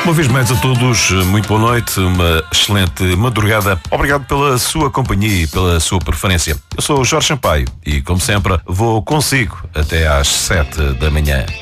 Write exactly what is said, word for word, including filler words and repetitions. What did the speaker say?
Uma vez mais a todos, muito boa noite, uma excelente madrugada. Obrigado pela sua companhia e pela sua preferência. Eu sou o Jorge Sampaio e, como sempre, vou consigo até às sete da manhã.